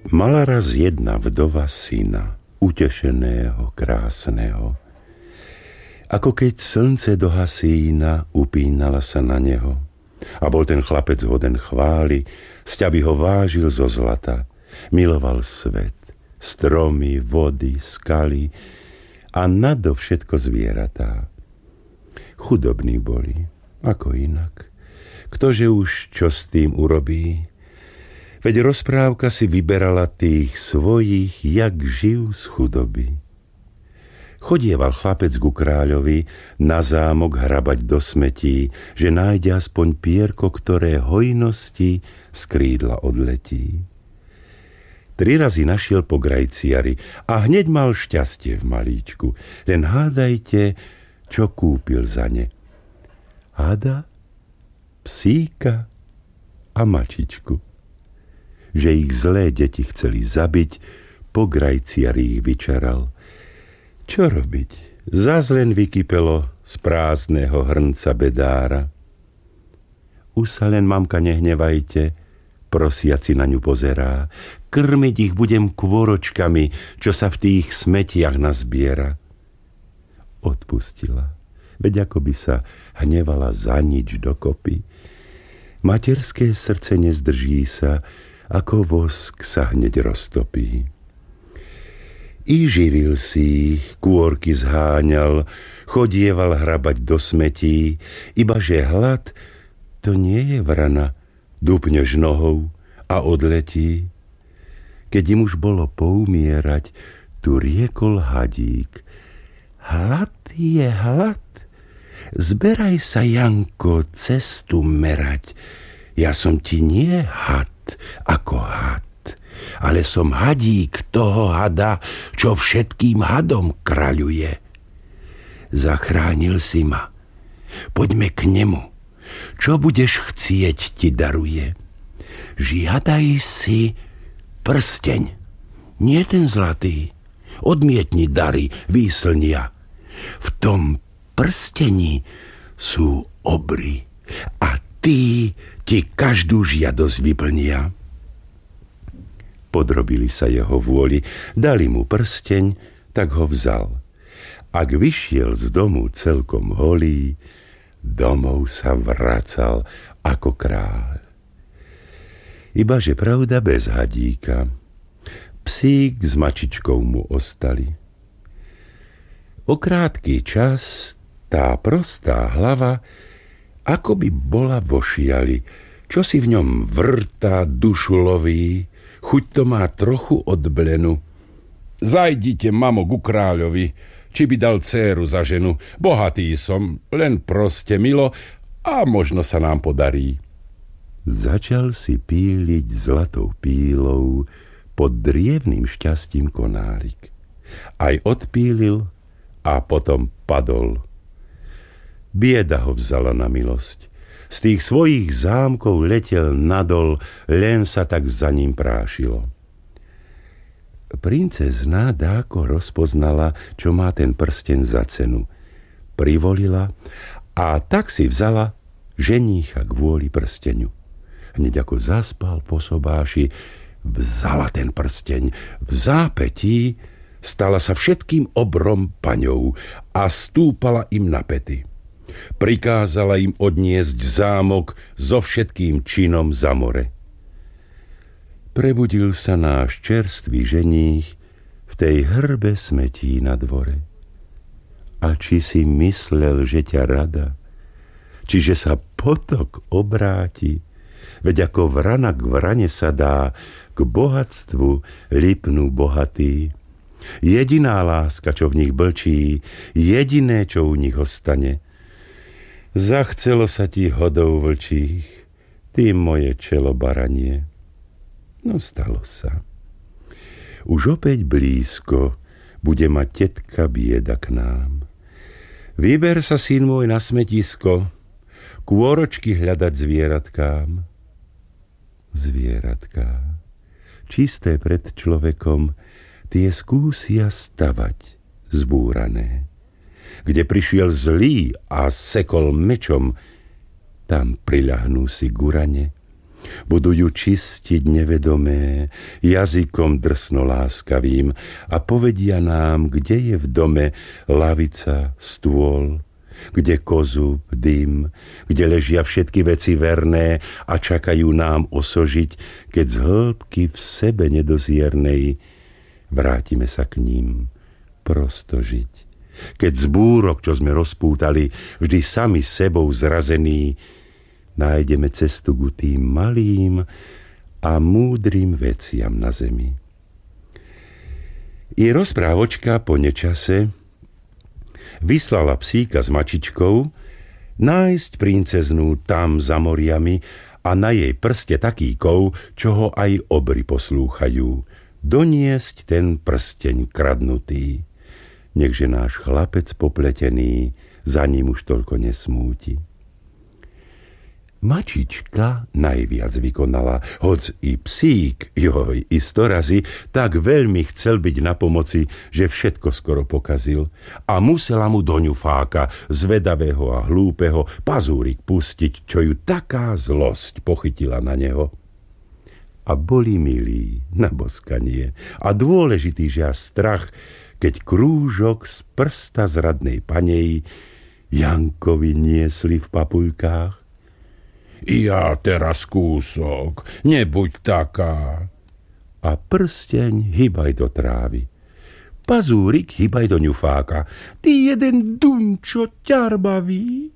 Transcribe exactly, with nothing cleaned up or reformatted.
Mala raz jedna vdova syna, utešeného, krásneho. Ako keď slnce do hasína, upínala sa na neho. A bol ten chlapec hoden chvály, sťaby ho vážil zo zlata. Miloval svet, stromy, vody, skaly a nadovšetko zvieratá. Chudobní boli, ako inak. Ktože už čo s tým urobí? Veď rozprávka si vyberala tých svojich, jak živ z chudoby. Chodieval chlapec ku kráľovi na zámok hrabať do smetí, že nájde aspoň pierko, ktoré hojnosti z krídla odletí. Tri razy našiel po grajciari a hneď mal šťastie v malíčku. Len hádajte, čo kúpil za ne. Hada, psíka a mačičku. Že ich zlé deti chceli zabiť, po grajciari ich vyčaral. Čo robiť? Zas len vykypelo z prázdneho hrnca bedára. Už sa len, mamka, nehnevajte, prosiaci na ňu pozerá. Krmiť ich budem kôročkami, čo sa v tých smetiach nazbiera. Odpustila, veď ako by sa hnevala za nič dokopy. Materské srdce nezdrží sa, ako vosk sa hneď roztopí. I živil si ich, kôrky zháňal, chodieval hrabať do smetí, ibaže hlad, to nie je vrana, dupneš nohou a odletí. Keď im už bolo poumierať, tu riekol hadík. Hlad je hlad, zberaj sa, Janko, cestu merať. Ja som ti nie had ako had, ale som hadík toho hada, čo všetkým hadom kráľuje. Zachránil si ma. Poďme k nemu. Čo budeš chcieť, ti daruje. Žiadaj si prsteň. Nie ten zlatý. Odmietni dary, výslnia. V tom prstení sú obry a tí ti každú žiadosť vyplnia. Podrobili sa jeho vôli, dali mu prsteň, tak ho vzal. Ak vyšiel z domu celkom holý, domov sa vracal ako kráľ. Ibaže pravda bez hadíka, psík s mačičkou mu ostali. O krátky čas tá prostá hlava ako by bola vo šiali, čo si v ňom vrtá, dušu loví, chuť to má trochu odblenu. Zajdite, mamo, ku kráľovi, či by dal dcéru za ženu. Bohatý som, len proste milo a možno sa nám podarí. Začal si píliť zlatou pílou pod drievným šťastím konárik. Aj odpílil a potom padol. Bieda ho vzala na milosť. Z tých svojich zámkov letel nadol, len sa tak za ním prášilo. Princezna dáko rozpoznala, čo má ten prsteň za cenu. Privolila a tak si vzala ženícha kvôli prsteňu. Hneď ako zaspal po sobáši, vzala ten prsteň. V zápätí stala sa všetkým obrom paňou a stúpala im na päty. Prikázala im odniesť zámok so všetkým činom za more. Prebudil sa náš čerstvý ženích v tej hrbe smetí na dvore. A či si myslel, že ťa rada, čiže sa potok obráti, veď ako vrana k vrane sa dá, k bohatstvu lipnú bohatí. Jediná láska, čo v nich blčí, jediné, čo u nich ostane. Zachcelo sa ti hodou vlčích, ty moje čelo baranie. No stalo sa. Už opäť blízko bude mať tetka bieda k nám. Vyber sa, syn môj, na smetisko, kôročky hľadať zvieratkám. Zvieratká, čisté pred človekom, tie skúsia stavať zbúrané. Kde prišiel zlý a sekol mečom, tam priľahnú si gurane. Budú ju čistiť nevedomé, jazykom drsno láskavým a povedia nám, kde je v dome lavica, stôl, kde kozub, dym, kde ležia všetky veci verné a čakajú nám osožiť, keď z hĺbky v sebe nedoziernej vrátime sa k ním prosto žiť. Keď z búrok, čo sme rozpútali, vždy sami sebou zrazení, nájdeme cestu ku tým malým a múdrym veciam na zemi. I rozprávočka po nečase vyslala psíka s mačičkou nájsť princeznú tam za moriami a na jej prste taký kov, čo ho aj obry poslúchajú, doniesť ten prsteň kradnutý. Nechže náš chlapec popletený za ním už toľko nesmúti. Mačička najviac vykonala, hoc i psík, joj, i storazy, tak veľmi chcel byť na pomoci, že všetko skoro pokazil a musela mu do ňufáka, zvedavého a hlúpeho, pazúrik pustiť, čo ju taká zlosť pochytila na neho. A boli milí na boskanie a dôležitý, že až strach, keď krúžok z prsta zradnej panej Jankovi niesli v papuľkách. Ja teraz kúsok, nebuď taká. A prsteň hýbaj do trávy. Pazúrik hýbaj do ňufáka. Ty jeden dunčo ťarbavý.